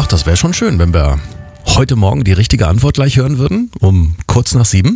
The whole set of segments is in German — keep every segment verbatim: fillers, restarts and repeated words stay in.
Ach, das wäre schon schön, wenn wir heute Morgen die richtige Antwort gleich hören würden, um kurz nach sieben.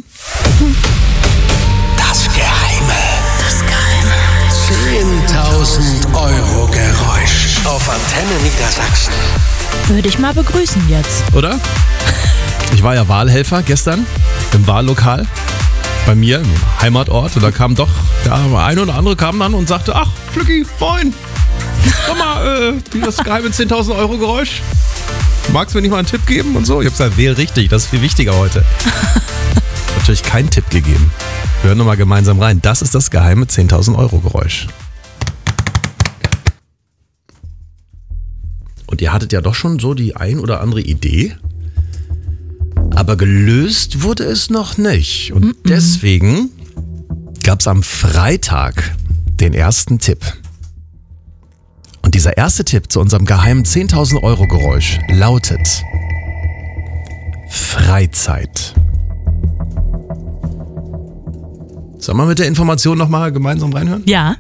Das Geheime. Das Geheime. zehntausend Euro Geräusch auf Antenne Niedersachsen. Würde ich mal begrüßen jetzt. Oder? Ich war ja Wahlhelfer gestern im Wahllokal bei mir im Heimatort und da kam doch, der eine oder andere kam dann und sagte, ach, Flücki, moin, sag mal, äh, das geheime zehntausend Euro Geräusch. Magst du mir nicht mal einen Tipp geben und so? Ich hab gesagt, wähl richtig, das ist viel wichtiger heute. Natürlich keinen Tipp gegeben. Wir hören nochmal gemeinsam rein. Das ist das geheime zehntausend Euro Geräusch. Und ihr hattet ja doch schon so die ein oder andere Idee. Aber gelöst wurde es noch nicht. Und Mm-mm. deswegen gab es am Freitag den ersten Tipp. Und dieser erste Tipp zu unserem geheimen zehntausend Euro Geräusch lautet Freizeit. Sollen wir mit der Information nochmal gemeinsam reinhören? Ja.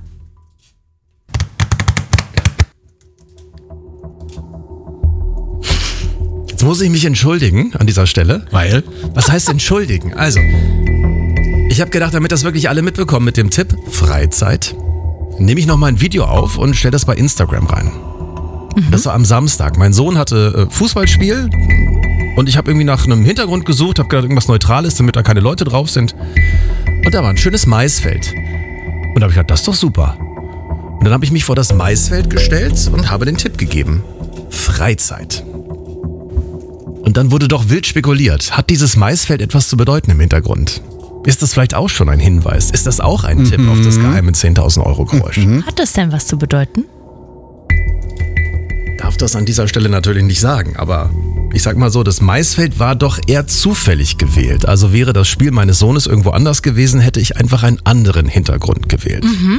Jetzt muss ich mich entschuldigen an dieser Stelle. Weil? Was heißt entschuldigen? Also, ich habe gedacht, damit das wirklich alle mitbekommen mit dem Tipp Freizeit, nehme ich nochmal ein Video auf und stelle das bei Instagram rein. Mhm. Das war am Samstag. Mein Sohn hatte Fußballspiel und ich habe irgendwie nach einem Hintergrund gesucht, habe gedacht, irgendwas Neutrales, damit da keine Leute drauf sind. Und da war ein schönes Maisfeld. Und da habe ich gedacht, das ist doch super. Und dann habe ich mich vor das Maisfeld gestellt und habe den Tipp gegeben. Freizeit. Und dann wurde doch wild spekuliert. Hat dieses Maisfeld etwas zu bedeuten im Hintergrund? Ist das vielleicht auch schon ein Hinweis? Ist das auch ein mhm. Tipp auf das geheime zehntausend Euro Geräusch? Mhm. Hat das denn was zu bedeuten? Darf das an dieser Stelle natürlich nicht sagen, aber ich sag mal so, das Maisfeld war doch eher zufällig gewählt. Also wäre das Spiel meines Sohnes irgendwo anders gewesen, hätte ich einfach einen anderen Hintergrund gewählt. Mhm.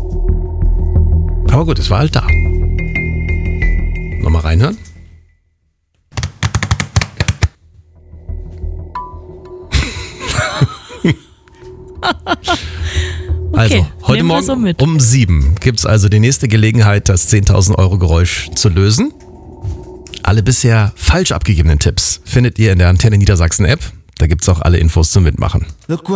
Aber gut, es war halt da. Nochmal reinhören. Also, okay, heute Morgen so um sieben gibt es also die nächste Gelegenheit, das zehntausend Euro Geräusch zu lösen. Alle bisher falsch abgegebenen Tipps findet ihr in der Antenne Niedersachsen App. Da gibt es auch alle Infos zum Mitmachen.